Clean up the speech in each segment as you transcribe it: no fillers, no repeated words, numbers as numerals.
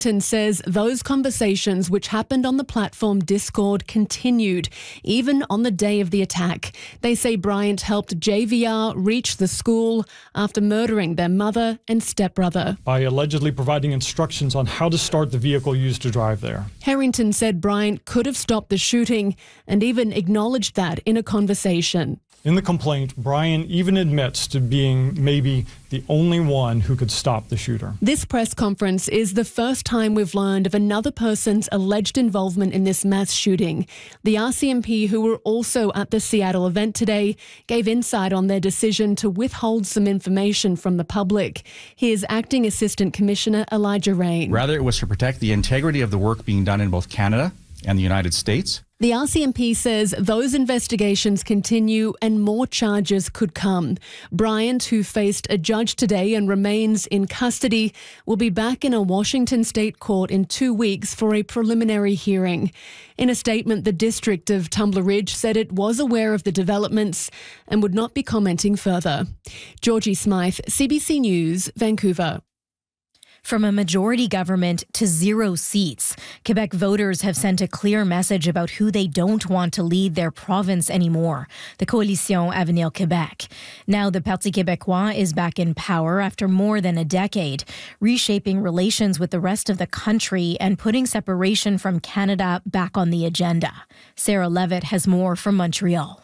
Says those conversations which happened on the platform Discord continued, even on the day of the attack. They say Bryant helped JVR reach the school after murdering their mother and stepbrother. By allegedly providing instructions on how to start the vehicle used to drive there. Harrington said Bryant could have stopped the shooting and even acknowledged that in a conversation. In the complaint, Bryant even admits to being maybe the only one who could stop the shooter. This press conference is the first time we've learned of another person's alleged involvement in this mass shooting. The RCMP, who were also at the Seattle event today, gave insight on their decision to withhold some information from the public. Here's Acting Assistant Commissioner Elijah Rain. Rather, it was to protect the integrity of the work being done in both Canada and the United States. The RCMP says those investigations continue and more charges could come. Bryant, who faced a judge today and remains in custody, will be back in a Washington state court in 2 weeks for a preliminary hearing. In a statement, the District of Tumbler Ridge said it was aware of the developments and would not be commenting further. Georgie Smythe, CBC News, Vancouver. From a majority government to 0 seats, Quebec voters have sent a clear message about who they don't want to lead their province anymore, the Coalition Avenir Québec. Now the Parti Québécois is back in power after more than a decade, reshaping relations with the rest of the country and putting separation from Canada back on the agenda. Sarah Levitt has more from Montreal.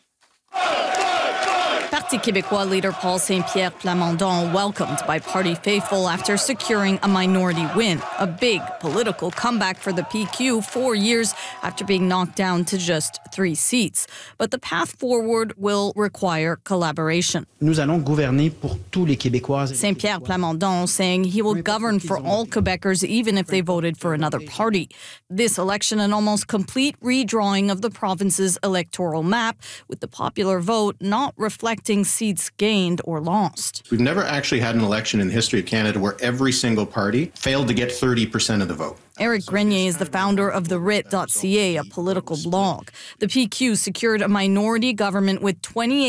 Parti Québécois leader Paul Saint-Pierre Plamondon welcomed by party faithful after securing a minority win, a big political comeback for the PQ 4 years after being knocked down to just 3 seats. But the path forward will require collaboration. Nous allons gouverner pour tous les Québécois. Saint-Pierre Plamondon saying he will govern for all Quebecers even if they voted for another party. This election an almost complete redrawing of the province's electoral map, with the popular vote not reflecting seats gained or lost. We've never actually had an election in the history of Canada where every single party failed to get 30% of the vote. Eric Grenier is the founder of the Writ.ca, a political blog. The PQ secured a minority government with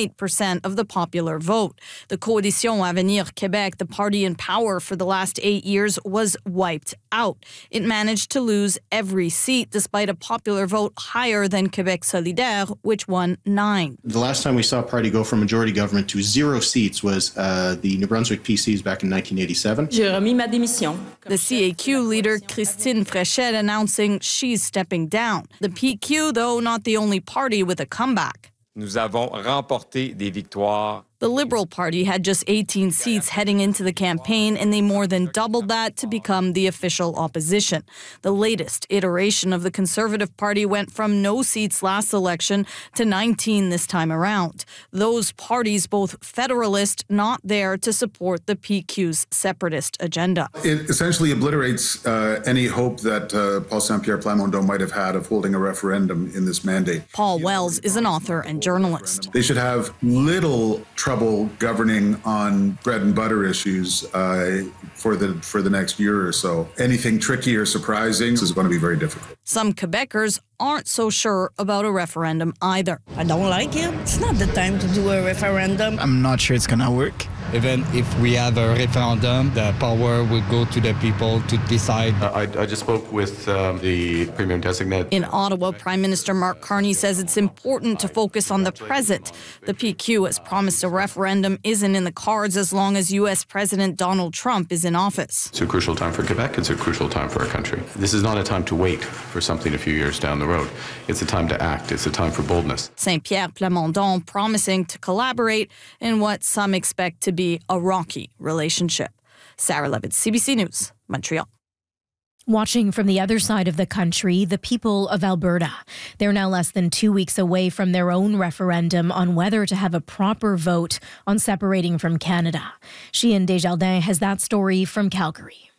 28% of the popular vote. The Coalition Avenir Québec, the party in power for the last 8 years, was wiped out. It managed to lose every seat despite a popular vote higher than Québec Solidaire, which won 9. The last time we saw a party go from majority government to 0 seats was the New Brunswick PCs back in 1987. J'ai remis ma démission. The CAQ leader, Christine Fréchette, announcing she's stepping down. The PQ, though, not the only party with a comeback. Nous avons remporté des victoires. The Liberal Party had just 18 seats heading into the campaign, and they more than doubled that to become the official opposition. The latest iteration of the Conservative Party went from no seats last election to 19 this time around. Those parties, both federalist, not there to support the PQ's separatist agenda. It essentially obliterates any hope that Paul Saint-Pierre Plamondon might have had of holding a referendum in this mandate. Paul Wells is an author and journalist. They should have little trouble governing on bread and butter issues for the next year or so. Anything tricky or surprising is going to be very difficult. Some Quebecers aren't so sure about a referendum either. I don't like it. It's not the time to do a referendum. I'm not sure it's going to work. Even if we have a referendum, the power will go to the people to decide. I just spoke with the Premier Designate. In Ottawa, Prime Minister Mark Carney says it's important to focus on the present. The PQ has promised a referendum isn't in the cards as long as U.S. President Donald Trump is in office. It's a crucial time for Quebec. It's a crucial time for our country. This is not a time to wait for something a few years down the road. It's a time to act. It's a time for boldness. Saint-Pierre Plamondon promising to collaborate in what some expect to be a rocky relationship. Sarah Levitt, CBC News, Montreal. Watching from the other side of the country, the people of Alberta. They're now less than 2 weeks away from their own referendum on whether to have a proper vote on separating from Canada. Sheehan Desjardins has that story from Calgary.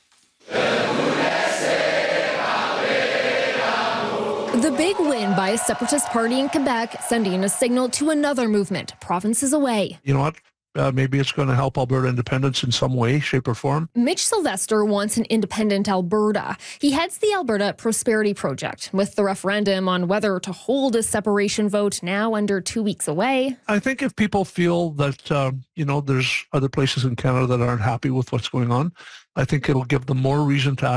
The big win by a separatist party in Quebec, sending a signal to another movement provinces away. You know what? Maybe it's going to help Alberta independence in some way, shape, or form. Mitch Sylvester wants an independent Alberta. He heads the Alberta Prosperity Project, with the referendum on whether to hold a separation vote now under 2 weeks away. I think if people feel that, there's other places in Canada that aren't happy with what's going on, I think it'll give them more reason to